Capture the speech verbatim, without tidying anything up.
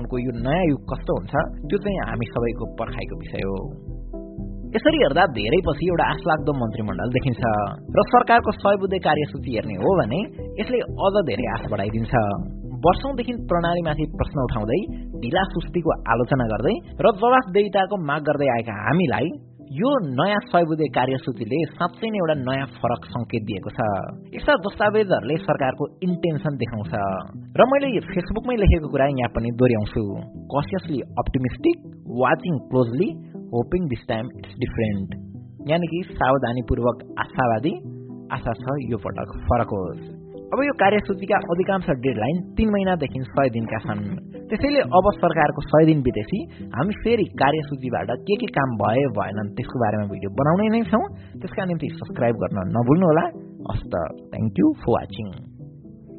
परिवर्तनको यो नयाँ युग कस्तो हुन्छ त्यो चाहिँ हामी सबैको पर्खाइको विषय हो। यसरी हेर्दा धेरै पछि एउटा आशलाग्दो मन्त्रीमण्डल देखिन्छ र सरकारको सय बुँदे कार्यसूची हेर्ने हो भने यसले अझ धेरै आश बढाइदिन्छ। वर्षौंदेखि प्रणालीमाथि प्रश्न उठाउँदै ढिला सुस्तीको आलोचना गर्दै र जवाफदेहिताको माग गर्दै आएका हामीलाई यो नयाँ सय बुँदे कार्यसूचीले साँच्चै नै एउटा नयाँ फरक संकेत दिएको छ। यस्ता दस्तावेजहरूले सरकारको इन्टेन्सन देखाउँछ र मैले फेसबुकमै लेखेको कुरा यहाँ पनि दोहोर्याउँछु, कसियसली optimistic, watching closely, hoping this time it's different. यानि कि सावधानीपूर्वक आशावादी, आशा छ यो पटक फरक होस्। अब यो कार्यसूचीका अधिकांश डेडलाइन तीन महिनादेखि सय दिनका छन्। त्यसैले अब सरकारको सय दिन बितेपछि हामी फेरि कार्यसूचीबाट के के काम भए भएनन् त्यसको बारेमा भिडियो बनाउने नै छौँ। त्यसका निम्ति सब्स्क्राइब गर्न नभुल्नुहोला। हस्त, थ्याङ्क यू फर वाचिङ।